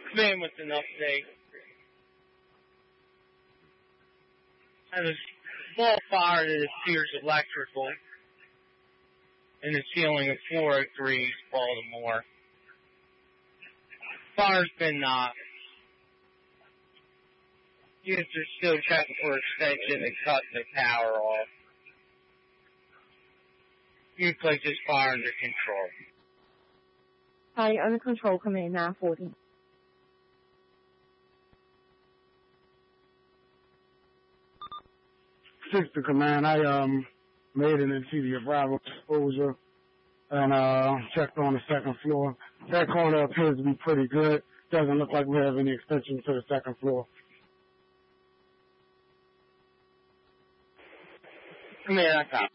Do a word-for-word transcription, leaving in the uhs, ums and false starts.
Command with an update. Had a small fire that appears electrical in the ceiling of four oh three East Baltimore. Fire's been knocked. Units are still checking for extension and cut the power off. Unit places fire under control. Hi, under control, command nine forty. Six to command, I um made an interior Bravo exposure and uh checked on the second floor. That corner appears to be pretty good. Doesn't look like we have any extension to the second floor. Command, I copy.